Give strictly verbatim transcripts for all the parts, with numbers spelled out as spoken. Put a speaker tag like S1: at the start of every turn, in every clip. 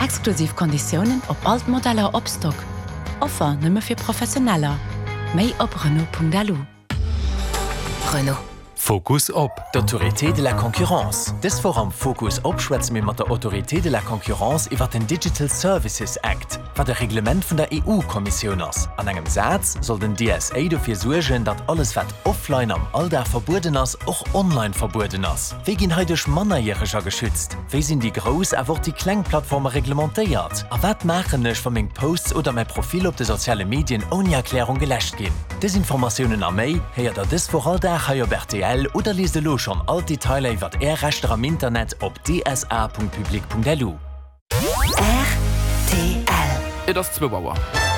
S1: Exklusiv Konditionen op Altmodeller opstock. Offer nëmme fir Professioneller. Mei op Renault Punkt D L U. Renault.
S2: Fokus op
S3: d'Autorité de la Concurrence. Des Forum Fokus op schwätz mir mat der Autorité de la Concurrence iwwer den Digital Services Act, wat der Reglement vun der E U-Kommission ass. An engem Satz soll den D S A dofir suergen, dat alles wat offline am Alldag verboden ass och online verboden ass. Wé ginn heidech Mannerjähriger geschützt? Wéi sinn die Gros awer die Klengplattformer reglementéiert? A wat machenech vu még Posts oder mei Profil op de soziale Medien ohne Erklärung gelächt gin? Desinformationen a méi heiert der des Voralldach haier R T L oder lese lo schon all Details iwwer Ärechter am Internet op d s a punkt public punkt d l u.
S1: R T L.
S4: Et das zwei Bauer.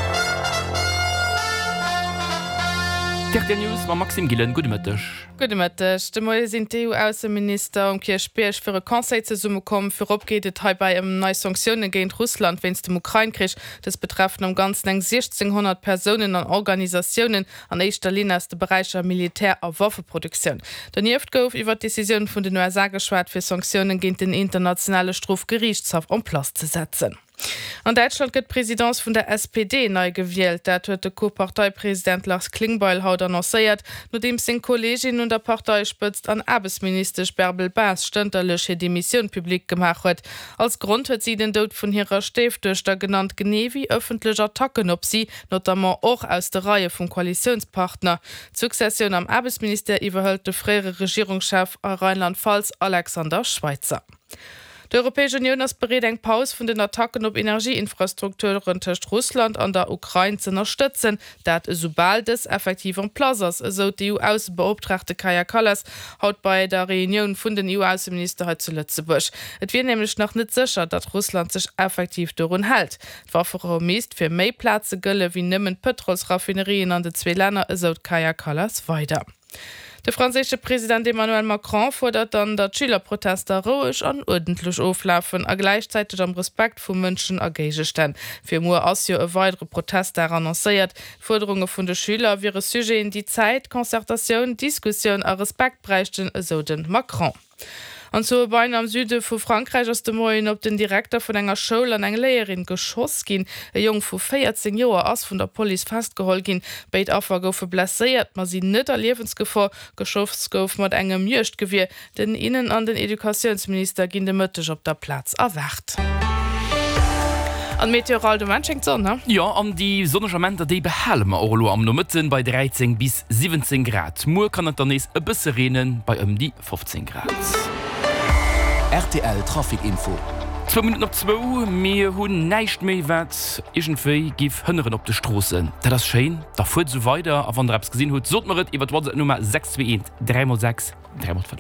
S4: Der News war Maxim Gillen, gute Mittag.
S5: Gute Mittag. De Moie sind D E U-Außenminister um Kirch Speersch für ein Konseil zu Summe kommen, für abgeht bei um neue Sanktionen gegen Russland, wenn es dem Ukraine-Krieg, das betreffen am ganzen eng sechzehnhundert Personen und Organisationen an erster Linie aus dem Bereich der Militär- und Waffenproduktion. Daneben gouf über die Decision von den U S A geschwärzt, für Sanktionen gegen den internationalen Strafgerichtshof um Platz zu setzen. An Deutschland gëtt Präsidentz vun der S P D neu gewählt, dat huet de Co-Parteipräsident Lars Klingbeil haut annoncéiert, no dem seg Kollegin und der Partei spëtzt an Arbeitsminister Bärbel Baas stënterlech die Mission publik gemacht huet. Als Grund huet sie den Dod vun ihrer Stieftöchter genannt Genevi öffentliche Attacken op sie, notamment auch aus der Reihe vum Koalitionspartner. Succession am Arbeitsminister iwwerhëlt de frére Regierungschef a Rheinland-Pfalz Alexander Schweitzer. Die Europäische Union ist bereit, eng Paus von den Attacken auf Energieinfrastrukturen zwischen Russland und der Ukraine zu unterstützen, dat sobald es effektiv am Platz ist, so die E U-Außenbeauftragte Kaja Kallas haut bei der Reunion von den E U-Außenministern zu Lützeburg. Es wird nämlich noch nicht sicher, dass Russland sich effektiv daran hält. Es war vor meist für mehr Plätze gëlle wie nimmen Petrolsraffinerien an den zwei Ländern, so Kaja Kallas weiter. Der französische Präsident Emmanuel Macron fordert dann, dass Schülerproteste ruhig und ordentlich auflaufen, und gleichzeitig am Respekt von Menschen engagé stehen. Für more als ja ein weiterer Protest annonciert. Forderungen von den Schülern wären Sujet in die Zeit, Konzertation, Diskussion und Respekt bräuchten, so den Macron. Und so bein am Süde vu Frankreich aus dem Moien op den Direktor von enger Schule an eng Lehrerin geschoss gin. E Jung vu vierzehn Joer ass vun der Poli festgehol gin, beit awer goufe blessiert, ma sie net der Lebenssgefahr geschofts gouf mat engem Mcht gewir, den innen an den Edukationsminister gin de Mëttech op der Platz erwacht. An Meteoral de Manschenk Sonne?
S4: Ja, an die Sonnenschamenter die behelmen Orlo am Nomitten bei dreizehn bis siebzehn Grad. Mur kann et dannes e bësse renen bei um die fünfzehn Grad.
S3: R T L Trafikinfo.
S4: zwei Minuten op zwei, mir hunn neicht méi wat Igentéi gif hënneren op de Strossen. Dat das Schein, da fuert so weiter, a wann der Apps gesinn huet, sot maret iwwer WhatsApp Nummer sechs zwei eins drei sechs drei fünf.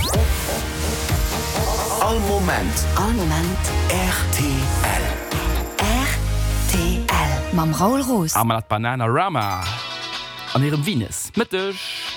S3: All Moment.
S1: All Moment.
S3: R T L.
S1: R T L. Mam Raul Roos.
S4: Am Bananarama. An ihrem Venus. Mittech.